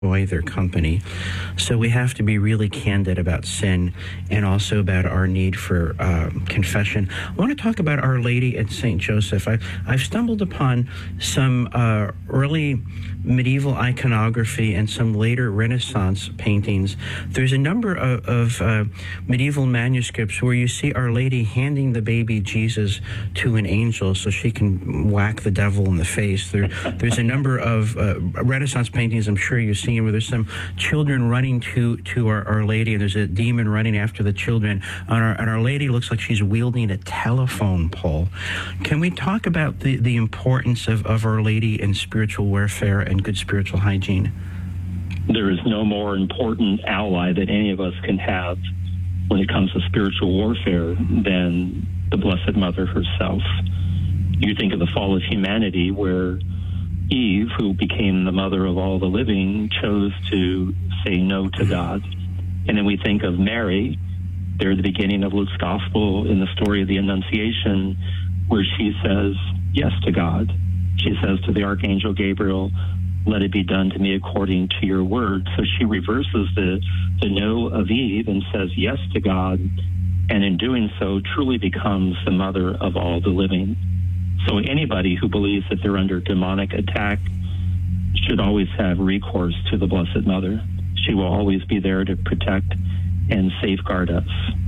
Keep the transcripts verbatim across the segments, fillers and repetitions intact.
enjoy their company. So we have to be really candid about sin and also about our need for uh, confession. I want to talk about Our Lady and Saint Joseph. I, I've stumbled upon some uh, early medieval iconography and some later Renaissance paintings. There's a number of, of uh, medieval manuscripts where you see Our Lady handing the baby Jesus to an angel so she can whack the devil in the face. There, there's a number of uh, Renaissance paintings I'm sure you've seen where there's some children running to, to our, our Lady, and there's a demon running after the children, and our, and our Lady looks like she's wielding a telephone pole. Can we talk about the, the importance of, of Our Lady in spiritual warfare and good spiritual hygiene? There is no more important ally that any of us can have when it comes to spiritual warfare than the Blessed Mother herself. You think of the fall of humanity where Eve, who became the mother of all the living, chose to say no to God. And then we think of Mary, there at the beginning of Luke's Gospel in the story of the Annunciation, where she says yes to God. She says to the Archangel Gabriel, "Let it be done to me according to your word." So she reverses the, the no of Eve and says yes to God, and in doing so truly becomes the mother of all the living. So anybody who believes that they're under demonic attack should always have recourse to the Blessed Mother. She will always be there to protect and safeguard us.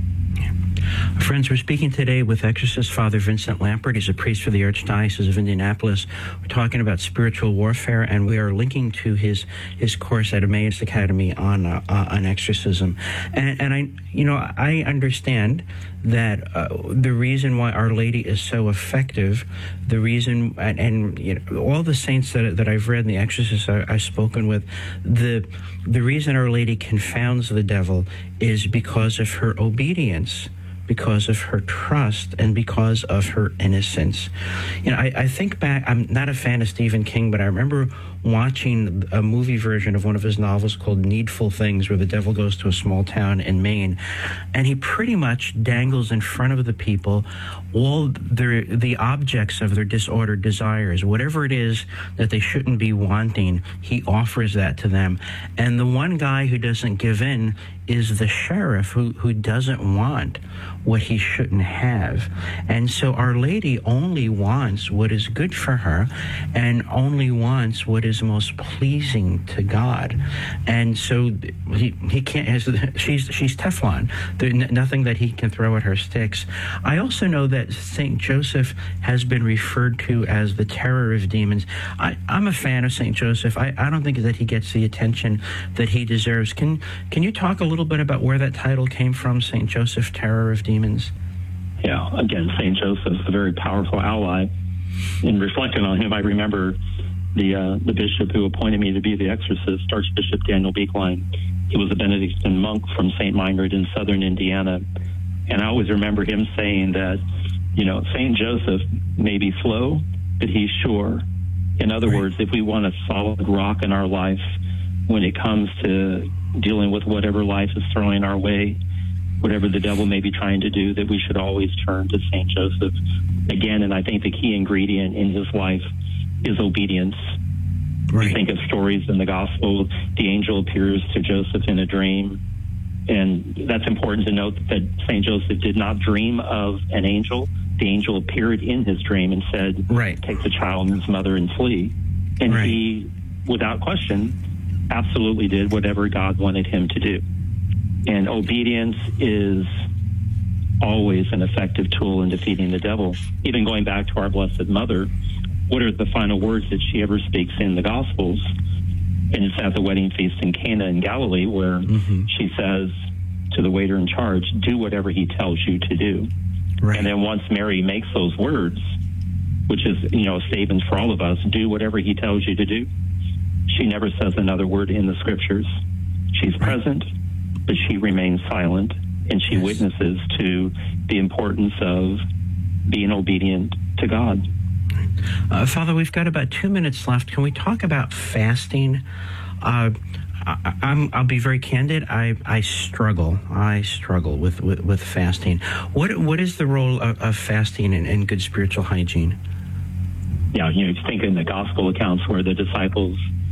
Friends, we're speaking today with exorcist Father Vincent Lampert. He's a priest for the Archdiocese of Indianapolis. We're talking about spiritual warfare, and we are linking to his his course at Emmaus Academy on uh, uh, on exorcism. And, and I, you know, I understand that uh, the reason why Our Lady is so effective, the reason, and, and you know, all the saints that that I've read and the exorcists I, I've spoken with, the the reason Our Lady confounds the devil is because of her obedience, because of her trust, and because of her innocence. You know, I, I think back, I'm not a fan of Stephen King, but I remember watching a movie version of one of his novels called Needful Things, where the devil goes to a small town in Maine, and he pretty much dangles in front of the people all their, the objects of their disordered desires. Whatever it is that they shouldn't be wanting, he offers that to them. And the one guy who doesn't give in is the sheriff, who, who doesn't want what he shouldn't have. And so Our Lady only wants what is good for her and only wants what is most pleasing to God. And so he he can't, she's she's Teflon. There's nothing that he can throw at her sticks. I also know that Saint Joseph has been referred to as the terror of demons. I, I'm a fan of Saint Joseph. I, I don't think that he gets the attention that he deserves. Can can you talk a little bit about where that title came from, Saint Joseph, Terror of Demons? Yeah, again, Saint Joseph is a very powerful ally. In reflecting on him, I remember the uh, the bishop who appointed me to be the exorcist, Archbishop Daniel Beekline. He was a Benedictine monk from Saint Meinrad in southern Indiana. And I always remember him saying that, you know, Saint Joseph may be slow, but he's sure. In other right. words, if we want a solid rock in our life when it comes to dealing with whatever life is throwing our way, whatever the devil may be trying to do, that we should always turn to Saint Joseph. Again, and I think the key ingredient in his life is obedience. Right. We think of stories in the gospel. The angel appears to Joseph in a dream. And that's important to note that Saint Joseph did not dream of an angel. The angel appeared in his dream and said, right. take the child and his mother and flee. And right. he, without question, absolutely did whatever God wanted him to do. And obedience is always an effective tool in defeating the devil. Even going back to our Blessed Mother, what are the final words that she ever speaks in the Gospels? And it's at the wedding feast in Cana in Galilee, where mm-hmm. she says to the waiter in charge, do whatever he tells you to do. Right. And then once Mary makes those words, which is, you know, a statement for all of us, do whatever he tells you to do, she never says another word in the scriptures. She's right. present, but she remains silent, and she yes. witnesses to the importance of being obedient to God. Uh, Father, we've got about two minutes left. Can we talk about fasting? Uh, I, I'm, I'll be very candid. I, I struggle. I struggle with, with, with fasting. What What is the role of, of fasting in, in good spiritual hygiene? Yeah, you know, think in the gospel accounts where the disciples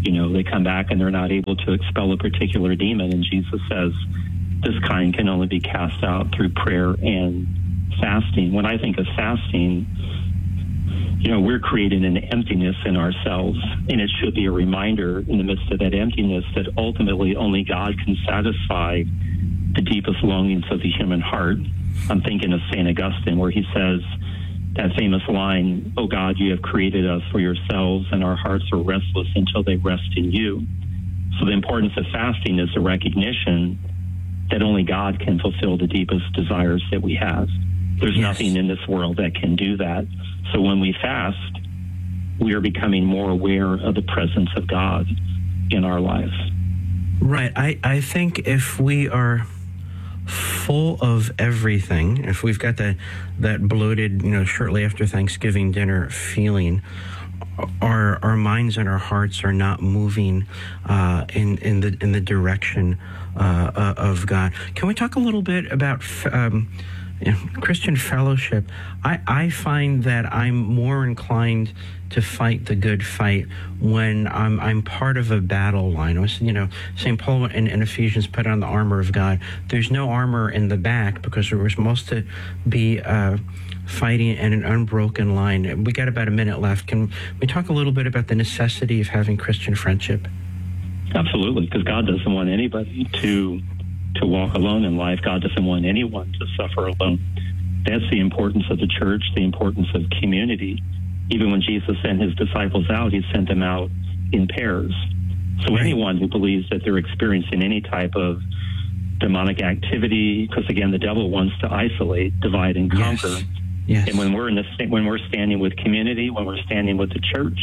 You know, they come back and they're not able to expel a particular demon. And Jesus says this kind can only be cast out through prayer and fasting. When I think of fasting, you know, we're creating an emptiness in ourselves, and it should be a reminder in the midst of that emptiness that ultimately only God can satisfy the deepest longings of the human heart. I'm thinking of Saint Augustine, where he says that famous line, "Oh God, you have created us for yourselves, and our hearts are restless until they rest in you." So the importance of fasting is a recognition that only God can fulfill the deepest desires that we have. There's Yes. nothing in this world that can do that. So when we fast, we are becoming more aware of the presence of God in our lives. Right. I, I think if we are full of everything, if we've got that that bloated, you know, shortly after Thanksgiving dinner feeling, our our minds and our hearts are not moving uh, in in the in the direction uh, uh, of God. Can we talk a little bit about um, you know, Christian fellowship? I, I find that I'm more inclined to fight the good fight when I'm I'm part of a battle line. You know, Saint Paul in, in Ephesians put on the armor of God. There's no armor in the back because we're supposed to be uh, fighting in an unbroken line. We got about a minute left. Can we talk a little bit about the necessity of having Christian friendship? Absolutely, because God doesn't want anybody to to walk alone in life. God doesn't want anyone to suffer alone. That's the importance of the church, the importance of community. Even when Jesus sent his disciples out, he sent them out in pairs. So Right. anyone who believes that they're experiencing any type of demonic activity, because again, the devil wants to isolate, divide, and conquer. Yes. Yes. And when we're in the when we're standing with community, when we're standing with the church,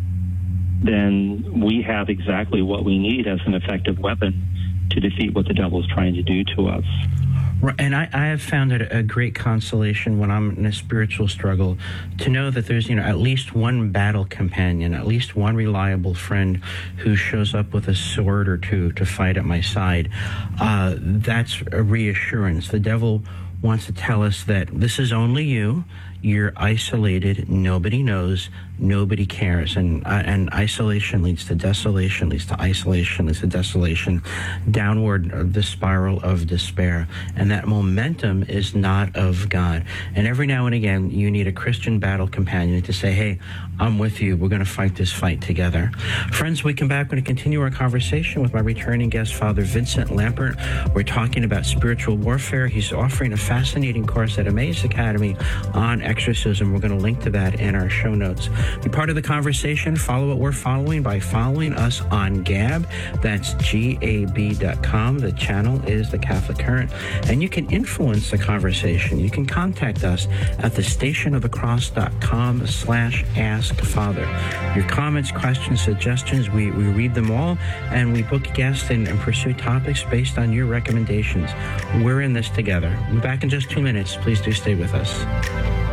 then we have exactly what we need as an effective weapon to defeat what the devil is trying to do to us. And I, I have found it a great consolation when I'm in a spiritual struggle to know that there's, you know, at least one battle companion, at least one reliable friend who shows up with a sword or two to fight at my side. Uh, that's a reassurance. The devil wants to tell us that this is only you. You're isolated. Nobody knows. Nobody cares. And uh, and isolation leads to desolation, leads to isolation, leads to desolation, downward uh, the spiral of despair. And that momentum is not of God. And every now and again, you need a Christian battle companion to say, hey, I'm with you. We're going to fight this fight together. Friends, we come back. We're going to continue our conversation with my returning guest, Father Vincent Lampert. We're talking about spiritual warfare. He's offering a fascinating course at Emmaus Academy on exorcism. We're going to link to that in our show notes. Be part of the conversation. Follow what we're following by following us on Gab. That's G A B dot com. The channel is The Catholic Current. And you can influence the conversation. You can contact us at the station of the cross dot com slash ask father. Your comments, questions, suggestions, we, we read them all, and we book guests and, and pursue topics based on your recommendations. We're in this together. We'll be back in just two minutes. Please do stay with us.